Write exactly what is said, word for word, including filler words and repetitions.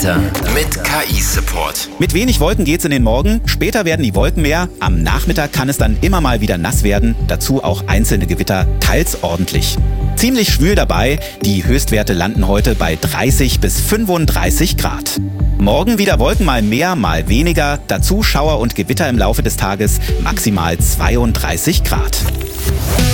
Wetter mit K I-Support. Mit wenig Wolken geht's in den Morgen, später werden die Wolken mehr. Am Nachmittag kann es dann immer mal wieder nass werden, dazu auch einzelne Gewitter, teils ordentlich. Ziemlich schwül dabei, die Höchstwerte landen heute bei dreißig bis fünfunddreißig Grad. Morgen wieder Wolken, mal mehr, mal weniger, dazu Schauer und Gewitter im Laufe des Tages, maximal zweiunddreißig Grad.